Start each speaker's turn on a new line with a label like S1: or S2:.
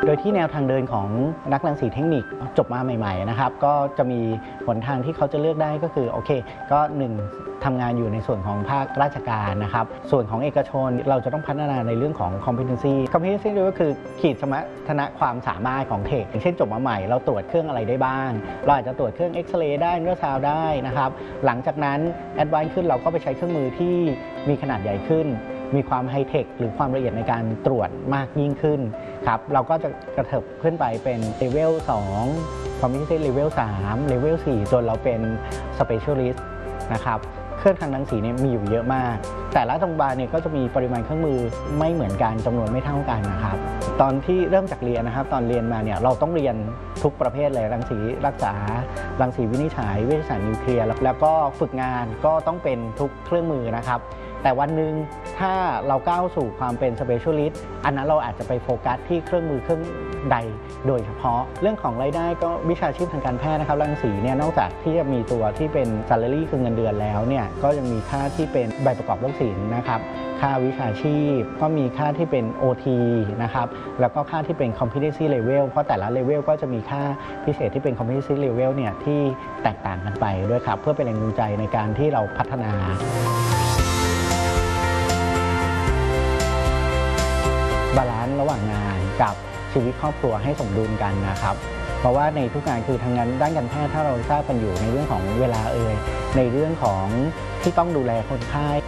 S1: โดยที่แนวทางเดินของนักรังสีเทคนิคจบมาใหม่ๆนะครับก็จะมีหนทางที่เขาจะเลือกได้ก็คือโอเคก็1ทำงานอยู่ในส่วนของภาคราชการนะครับส่วนของเอกชนเราจะต้องพัฒนาในเรื่องของ competency ก็คือขีดสมรรถนะความสามารถของเทคอย่างเช่นจบมาใหม่เราตรวจเครื่องอะไรได้บ้างเราอาจจะตรวจเครื่องเอ็กซเรย์ได้อัลตราซาวด์ได้นะครับหลังจากนั้นแอดวานซ์ขึ้นเราก็ไปใช้เครื่องมือที่มีขนาดใหญ่ขึ้นมีความไฮเทคหรือความละเอียดในการตรวจมากยิ่งขึ้นครับเราก็จะกระเถิบขึ้นไปเป็นเลเวล2 competency level 3 level 4จนเราเป็น specialist นะครับเครื่องทางรังสีเนี่ยมีอยู่เยอะมากแต่ละโรงพยาบาลเนี่ยก็จะมีปริมาณเครื่องมือไม่เหมือนกันจำนวนไม่เท่ากันนะครับตอนที่เริ่มจากเรียนนะครับตอนเรียนมาเนี่ยเราต้องเรียนทุกประเภทเลยรังสีรักษารังสีวินิจฉัยวิทยาศาสตร์นิวเคลียร์แล้วก็ฝึกงานก็ต้องเป็นทุกเครื่องมือนะครับแต่วันหนึ่งถ้าเราก้าวสู่ความเป็น specialist อันนั้นเราอาจจะไปโฟกัสที่เครื่องมือเครื่องใดโดยเฉพาะเรื่องของรายได้ก็วิชาชีพทางการแพทย์นะครับรังสีเนี่ยนอกจากที่จะมีตัวที่เป็น salary คือเงินเดือนแล้วเนี่ยก็ยังมีค่าที่เป็นใบประกอบโรคศิลป์นะครับค่าวิชาชีพก็มีค่าที่เป็น OT นะครับแล้วก็ค่าที่เป็น competency level เพราะแต่ละ level ก็จะมีค่าพิเศษที่เป็น competency level เนี่ยที่แตกต่างกันไปด้วยครับเพื่อเป็นแรงจูงใจในการที่เราพัฒนาบาลานซ์ระหว่างงานกับชีวิตครอบครัวให้สมดุลกันนะครับเพราะว่าในทุกงานคือทางงานด้านการแพทย์ถ้าเราทราบกันอยู่ในเรื่องของเวลาในเรื่องของที่ต้องดูแลคนไข้